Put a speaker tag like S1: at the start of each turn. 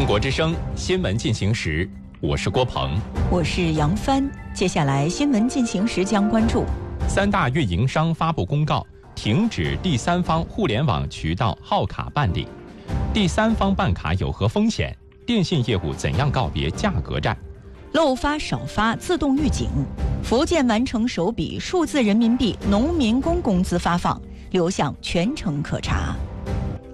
S1: 国之声新闻进行时，我是郭鹏，
S2: 我是杨帆。接下来新闻进行时将关注
S1: 三大运营商发布公告，停止第三方互联网渠道号卡办理。第三方办卡有何风险？电信业务怎样告别价格战？
S2: 漏发少发自动预警。福建完成首笔数字人民币农民工工资发放，流向全程可查。